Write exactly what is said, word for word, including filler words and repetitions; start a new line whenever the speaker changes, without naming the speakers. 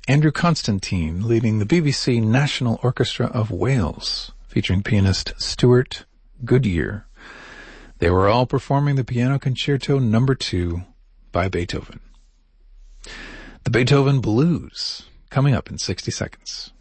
Andrew Constantine leading the B B C National Orchestra of Wales, featuring pianist Stuart Goodyear. They were all performing the Piano Concerto Number Two by Beethoven. The Beethoven Blues, coming up in sixty seconds.